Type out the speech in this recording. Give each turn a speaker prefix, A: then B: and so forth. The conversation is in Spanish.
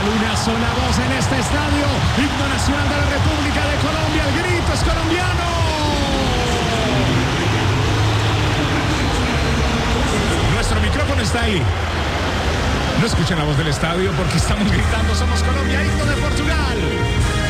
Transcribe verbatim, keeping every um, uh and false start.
A: Solo una sola voz en este estadio. Himno nacional de la República de Colombia. El grito es colombiano. Nuestro micrófono está ahí. No escuchen la voz del estadio porque estamos gritando: somos Colombia, himno de Portugal.